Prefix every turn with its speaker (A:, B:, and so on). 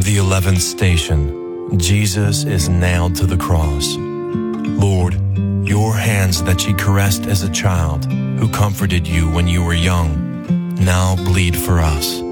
A: the 11th station, Jesus is nailed to the cross. Lord, your hands that you caressed as a child, who comforted you when you were young, now bleed for us.